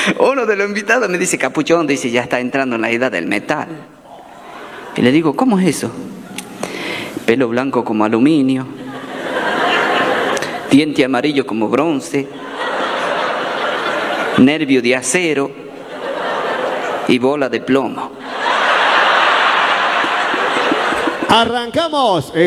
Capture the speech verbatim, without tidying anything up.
Uno de los invitados me dice, Capuchón, dice, ya está entrando en la edad del metal. Y le digo, ¿cómo es eso? Pelo blanco como aluminio, diente amarillo como bronce, nervio de acero y bola de plomo. Arrancamos.